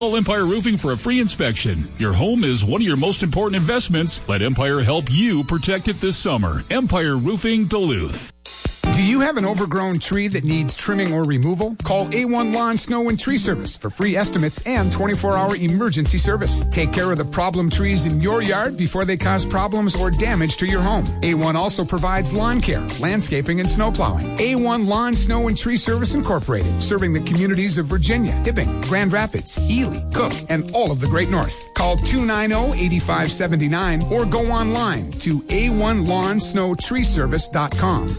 Call Empire Roofing for a free inspection. Your home is one of your most important investments. Let Empire help you protect it this summer. Empire Roofing Duluth. Do you have an overgrown tree that needs trimming or removal? Call A1 Lawn, Snow, and Tree Service for free estimates and 24-hour emergency service. Take care of the problem trees in your yard before they cause problems or damage to your home. A1 also provides lawn care, landscaping, and snow plowing. A1 Lawn, Snow, and Tree Service Incorporated, serving the communities of Virginia, Hibbing, Grand Rapids, Ely, Cook, and all of the Great North. Call 290-8579 or go online to a1lawnsnowtreeservice.com.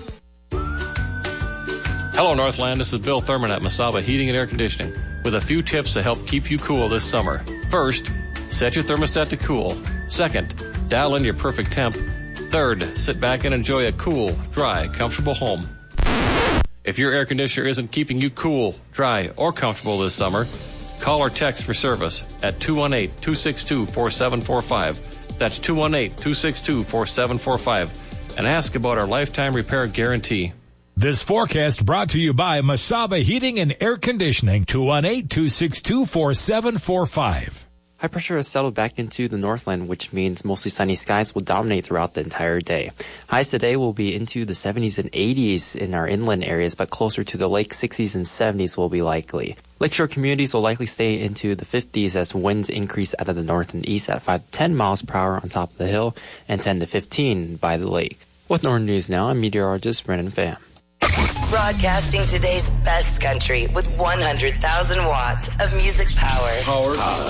Hello, Northland. This is Bill Thurman at Masaba Heating and Air Conditioning with a few tips to help keep you cool this summer. First, set your thermostat to cool. Second, dial in your perfect temp. Third, sit back and enjoy a cool, dry, comfortable home. If your air conditioner isn't keeping you cool, dry, or comfortable this summer, call or text for service at 218-262-4745. That's 218-262-4745 and ask about our lifetime repair guarantee. This forecast brought to you by Masaba Heating and Air Conditioning, 218-262-4745. High pressure has settled back into the Northland, which means mostly sunny skies will dominate throughout the entire day. Highs today will be into the 70s and 80s in our inland areas, but closer to the lake, 60s and 70s will be likely. Lakeshore communities will likely stay into the 50s as winds increase out of the north and east at 5 to 10 miles per hour on top of the hill and 10 to 15 by the lake. With Northern News Now, I'm meteorologist Brennan Pham. Broadcasting today's best country with 100,000 watts of music power.